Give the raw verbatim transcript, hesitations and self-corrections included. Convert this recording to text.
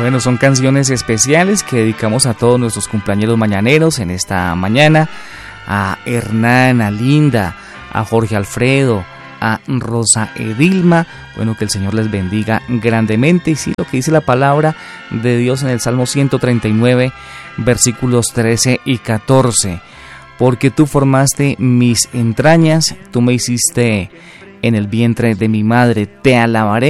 Bueno, son canciones especiales que dedicamos a todos nuestros cumpleañeros mañaneros en esta mañana, a Hernán, a Linda, a Jorge Alfredo, a Rosa Edilma. Bueno, que el Señor les bendiga grandemente. Y sí, lo que dice la palabra de Dios en el Salmo ciento treinta y nueve, versículos trece y catorce. Porque tú formaste mis entrañas, tú me hiciste en el vientre de mi madre, te alabaré